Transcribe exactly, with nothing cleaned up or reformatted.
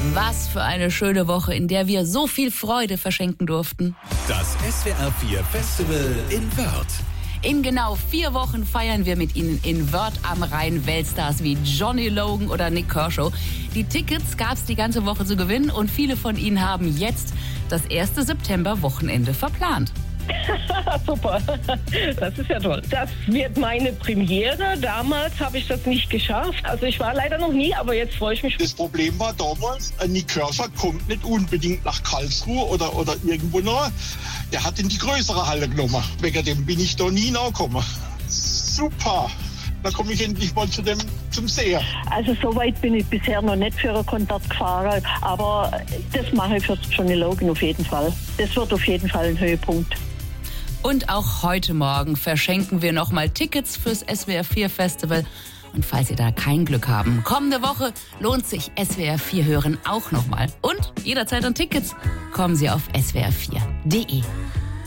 Was für eine schöne Woche, in der wir so viel Freude verschenken durften. Das S W R vier Festival in Wörth. In genau vier Wochen feiern wir mit Ihnen in Wörth am Rhein Weltstars wie Johnny Logan oder Nick Kershaw. Die Tickets gab es die ganze Woche zu gewinnen und viele von Ihnen haben jetzt das erste September-Wochenende verplant. Super, das ist ja toll. Das wird meine Premiere. Damals habe ich das nicht geschafft. Also ich war leider noch nie, aber jetzt freue ich mich. Das Problem war damals, Nick Kershaw kommt nicht unbedingt nach Karlsruhe oder, oder irgendwo noch. Der hat in die größere Halle genommen. Wegen dem bin ich da nie nachgekommen. Super. Da komme ich endlich mal zu dem, zum Seher. Also so weit bin ich bisher noch nicht für ein Konzert gefahren, aber das mache ich für Johnny Logan auf jeden Fall. Das wird auf jeden Fall ein Höhepunkt. Und auch heute Morgen verschenken wir nochmal Tickets fürs S W R vier Festival. Und falls Sie da kein Glück haben, kommende Woche lohnt sich S W R vier hören auch nochmal. Und jederzeit an Tickets kommen Sie auf S W R vier punkt de.